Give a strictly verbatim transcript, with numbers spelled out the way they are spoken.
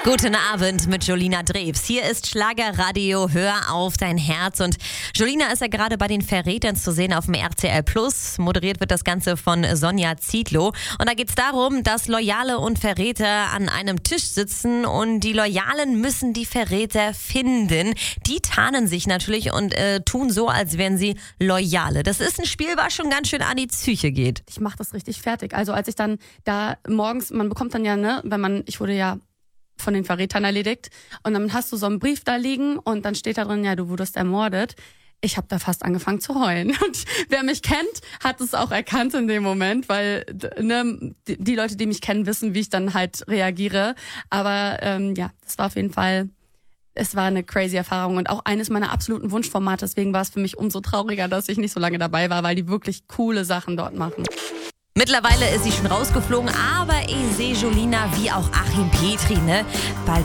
Guten Abend mit Jolina Drews. Hier ist Schlagerradio, hör auf dein Herz. Und Jolina ist ja gerade bei den Verrätern zu sehen auf dem R T L Plus. Moderiert wird das Ganze von Sonja Zietlow. Und da geht es darum, dass Loyale und Verräter an einem Tisch sitzen und die Loyalen müssen die Verräter finden. Die tarnen sich natürlich und äh, tun so, als wären sie Loyale. Das ist ein Spiel, was schon ganz schön an die Psyche geht. Ich mach das richtig fertig. Also als ich dann da morgens, man bekommt dann ja, ne, wenn man, ich wurde ja von den Verrätern erledigt und dann hast du so einen Brief da liegen und dann steht da drin, ja, du wurdest ermordet. Ich habe da fast angefangen zu heulen. Und wer mich kennt, hat es auch erkannt in dem Moment, weil ne, die, die Leute, die mich kennen, wissen, wie ich dann halt reagiere. Aber ähm, ja, das war auf jeden Fall, es war eine crazy Erfahrung und auch eines meiner absoluten Wunschformate. Deswegen war es für mich umso trauriger, dass ich nicht so lange dabei war, weil die wirklich coole Sachen dort machen. Mittlerweile ist sie schon rausgeflogen, aber ich sehe Jolina wie auch Achim Petri, ne? Bald